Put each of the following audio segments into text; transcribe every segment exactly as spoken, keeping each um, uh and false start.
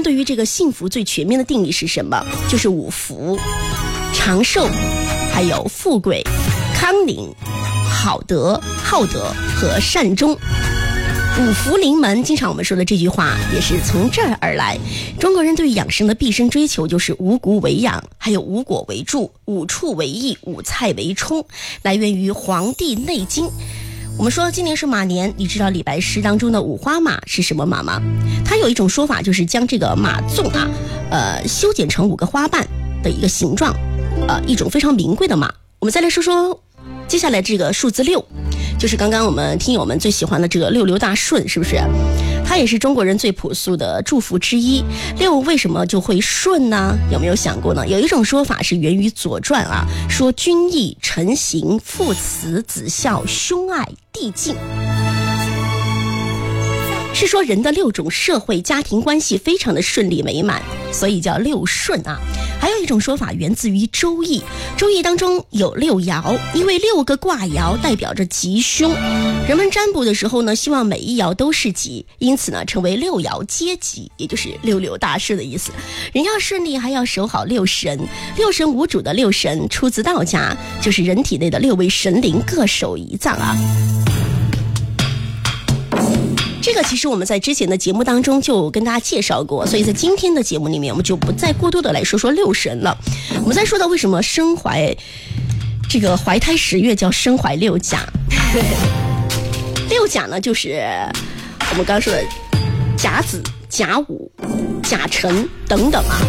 人对于这个幸福最全面的定义是什么？就是五福：长寿，还有富贵、康宁、好德、好德和善终。五福临门，经常我们说的这句话也是从这儿而来。中国人对于养生的毕生追求就是五谷为养，还有五果为助，五畜为益，五菜为充，来源于《黄帝内经》。我们说今年是马年，你知道李白诗当中的五花马是什么马吗？它有一种说法，就是将这个马纵啊，呃，修剪成五个花瓣的一个形状，呃，一种非常名贵的马。我们再来说说接下来这个数字六，就是刚刚我们听友们最喜欢的这个六六大顺，是不是？它也是中国人最朴素的祝福之一。六为什么就会顺呢？有没有想过呢？有一种说法是源于《左传》啊，说君义、臣行、父慈、子孝、兄爱、弟敬，是说人的六种社会家庭关系非常的顺利美满，所以叫六顺啊。还有一种说法源自于周易，周易当中有六爻，因为六个卦爻代表着吉凶，人们占卜的时候呢，希望每一爻都是吉，因此呢，称为六爻皆吉，也就是六六大顺的意思。人要顺利，还要守好六神，六神无主的六神出自道家，就是人体内的六位神灵各守一脏啊。这个其实我们在之前的节目当中就跟大家介绍过，所以在今天的节目里面我们就不再过多的来说说六神了。我们再说到为什么身怀这个怀胎十月叫身怀六甲六甲呢，就是我们刚刚说的甲子、甲午、甲辰等等啊。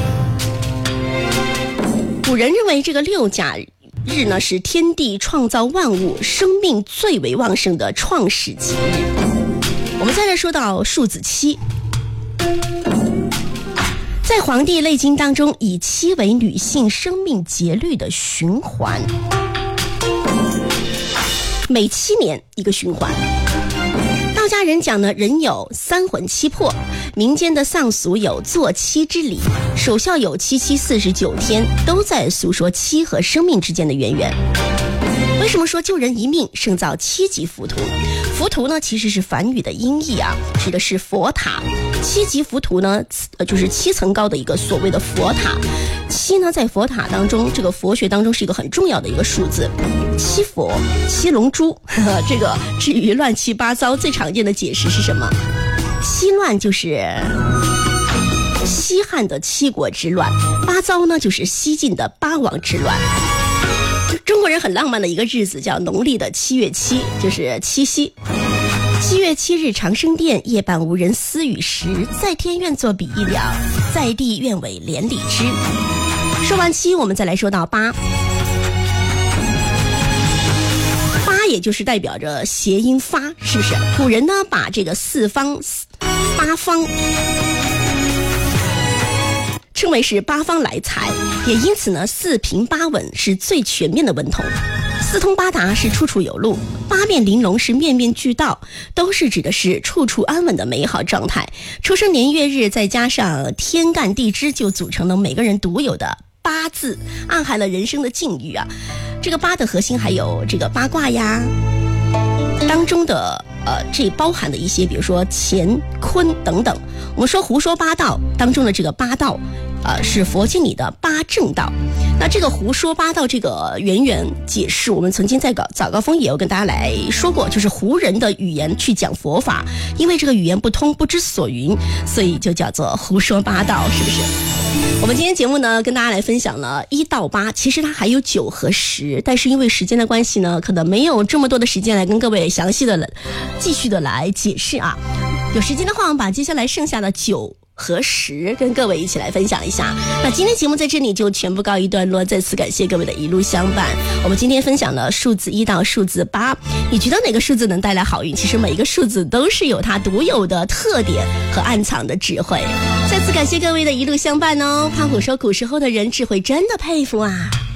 古人认为这个六甲日呢是天地创造万物生命最为旺盛的创始吉日。我们再来说到数字七，在《黄帝内经》当中，以七为女性生命节律的循环，每七年一个循环。道家人讲呢，人有三魂七魄，民间的丧俗有坐七之礼，守孝有七七四十九天，都在诉说七和生命之间的渊源。为什么说救人一命胜造七级浮屠？浮屠呢其实是梵语的音译啊，指的是佛塔。七级浮屠呢呃就是七层高的一个所谓的佛塔。七呢在佛塔当中，这个佛学当中是一个很重要的一个数字。七佛、七龙珠，呵呵，这个至于乱七八糟最常见的解释是什么？七乱就是西汉的七国之乱，八糟呢就是西晋的八王之乱。中国人很浪漫的一个日子叫农历的七月七，就是七夕。七月七日长生殿，夜半无人私语时，在天愿作比翼鸟，在地愿为连理枝。说完七，我们再来说到八。八也就是代表着谐音发，是不是？古人呢把这个四方八方称为是八方来财，也因此呢，四平八稳是最全面的文统。四通八达是处处有路，八面玲珑是面面俱到，都是指的是处处安稳的美好状态。出生年月日再加上天干地支，就组成了每个人独有的八字，暗含了人生的境遇啊。这个八的核心还有这个八卦呀，当中的呃，这包含的一些，比如说乾、坤等等。我们说胡说八道当中的这个八道，呃，是佛经里的八正道。那这个胡说八道这个渊源解释，我们曾经在早高峰也有跟大家来说过，就是胡人的语言去讲佛法，因为这个语言不通，不知所云，所以就叫做胡说八道，是不是？我们今天节目呢，跟大家来分享了一到八，其实它还有九和十，但是因为时间的关系呢，可能没有这么多的时间来跟各位详细的继续的来解释啊。有时间的话，我们把接下来剩下的九和十跟各位一起来分享一下。那今天节目在这里就全部告一段落，再次感谢各位的一路相伴。我们今天分享了数字一到数字八，你觉得哪个数字能带来好运？其实每一个数字都是有它独有的特点和暗藏的智慧。再次感谢各位的一路相伴哦。胖虎说，古时候的人智慧真的佩服啊。